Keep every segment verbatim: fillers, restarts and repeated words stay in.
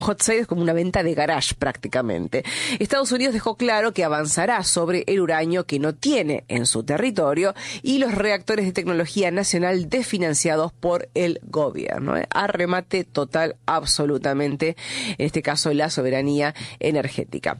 hot sale es como una venta de garage prácticamente. Estados Unidos dejó claro que avanzará sobre el uranio que no tiene en su territorio y los reactores de tecnología nacional desfinanciados por el gobierno. ¿eh? Arremate total absolutamente, en este caso la soberanía energética.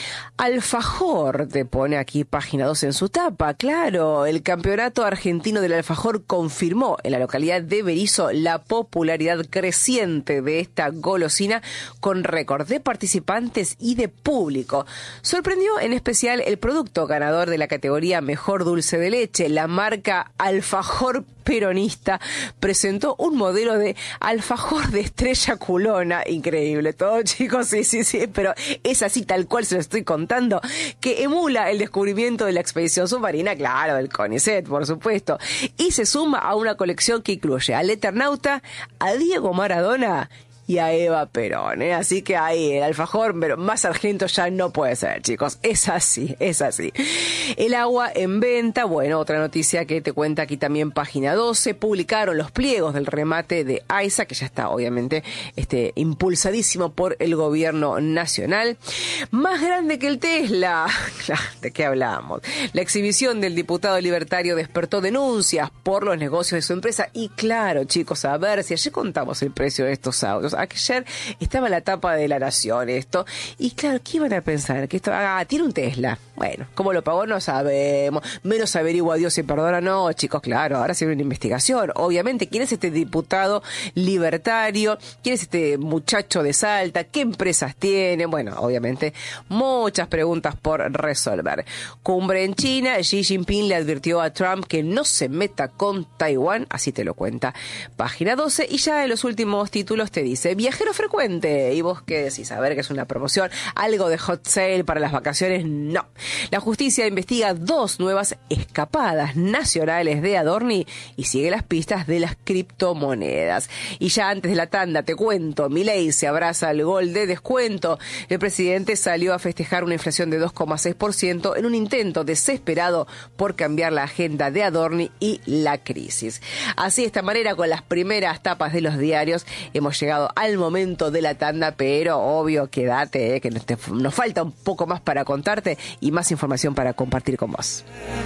Alfajor, te pone aquí página dos en su tapa. Claro, el campeonato argentino del alfajor confirmó en la localidad de Berisso la popularidad creciente de esta golosina con récord de participantes y de público. Sorprendió en especial el producto ganador de la categoría Mejor Dulce de Leche. La marca Alfajor Peronista presentó un modelo de alfajor de estrella culona. Increíble todo, chicos, sí, sí, sí, pero es así tal cual se lo estoy contando, que emula el descubrimiento de la expedición submarina, claro, del CONICET, por supuesto, y se suma a una colección que incluye al Eternauta, a Diego Maradona y a Eva Perón, ¿eh? Así que ahí el alfajor, pero más sargento ya no puede ser, chicos. Es así, es así. El agua en venta, bueno, otra noticia que te cuenta aquí también página doce, publicaron los pliegos del remate de AISA, que ya está obviamente este, impulsadísimo por el gobierno nacional. Más grande que el Tesla, ¿de qué hablamos? La exhibición del diputado libertario despertó denuncias por los negocios de su empresa y claro, chicos, a ver si ayer contamos el precio de estos autos. Ayer estaba en la tapa de La Nación esto, y claro, ¿qué iban a pensar? Que esto, ah, tiene un Tesla. Bueno, ¿cómo lo pagó? No sabemos. Menos averigua Dios y perdona. No, chicos, claro, ahora se ve una investigación. Obviamente, ¿quién es este diputado libertario? ¿Quién es este muchacho de Salta? ¿Qué empresas tiene? Bueno, obviamente, muchas preguntas por resolver. Cumbre en China, Xi Jinping le advirtió a Trump que no se meta con Taiwán, así te lo cuenta página doce, y ya en los últimos títulos te dice viajero frecuente. ¿Y vos qué decís? A ver, que es una promoción, algo de hot sale para las vacaciones. No. La justicia investiga dos nuevas escapadas nacionales de Adorni y sigue las pistas de las criptomonedas. Y ya antes de la tanda te cuento, Milei se abraza al gol de descuento. El presidente salió a festejar una inflación de dos coma seis por ciento en un intento desesperado por cambiar la agenda de Adorni y la crisis. Así, de esta manera, con las primeras tapas de los diarios, hemos llegado al momento de la tanda, pero obvio, quédate, eh, que nos, te, nos falta un poco más para contarte y más información para compartir con vos.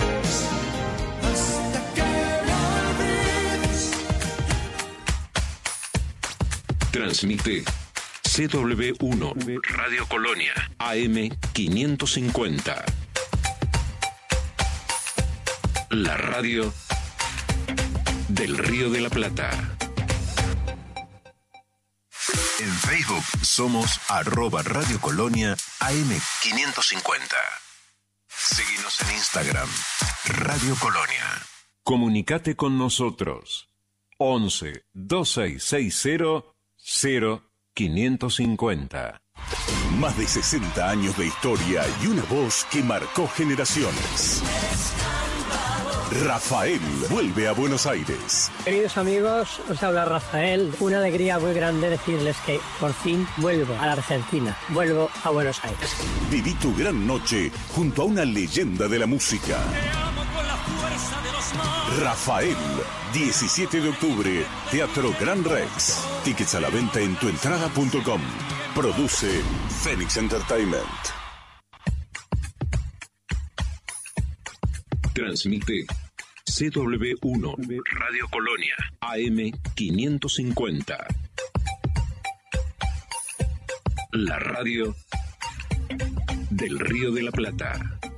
Transmite C W uno Radio Colonia A M quinientos cincuenta. La radio del Río de la Plata. En Facebook somos arroba Radio Colonia A M quinientos cincuenta. Síguenos en Instagram, Radio Colonia. Comunicate con nosotros. once, dos seis seis cero, cero quinientos cincuenta. Más de sesenta años de historia y una voz que marcó generaciones. Rafael vuelve a Buenos Aires. Queridos amigos, os habla Rafael. Una alegría muy grande decirles que por fin vuelvo a la Argentina. Vuelvo a Buenos Aires. Viví tu gran noche junto a una leyenda de la música. Rafael, diecisiete de octubre, Teatro Gran Rex. Tickets a la venta en tuentrada punto com. Produce Phoenix Entertainment. Transmite C W uno Radio Colonia A M quinientos cincuenta. La radio del Río de la Plata.